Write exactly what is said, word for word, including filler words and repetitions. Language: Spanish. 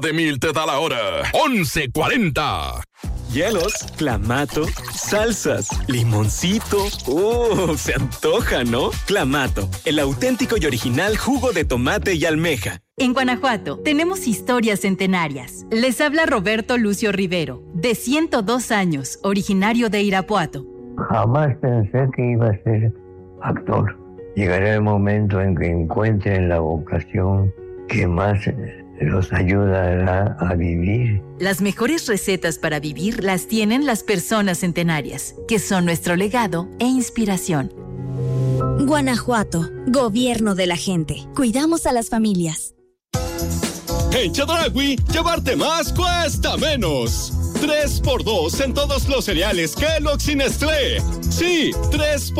de mil te da la hora. once cuarenta. Hielos, clamato, salsas, limoncito. ¡Uh! Se antoja, ¿no? Clamato, el auténtico y original jugo de tomate y almeja. En Guanajuato tenemos historias centenarias. Les habla Roberto Lucio Rivero, de ciento dos años, originario de Irapuato. Jamás pensé que iba a ser actor. Llegará el momento en que encuentren la vocación que más los ayudará a vivir. Las mejores recetas para vivir las tienen las personas centenarias, que son nuestro legado e inspiración. Guanajuato, gobierno de la gente. Cuidamos a las familias. En Chedraui, llevarte más cuesta menos. tres por dos en todos los cereales Kellogg's y Nestlé. Sí, tres por dos.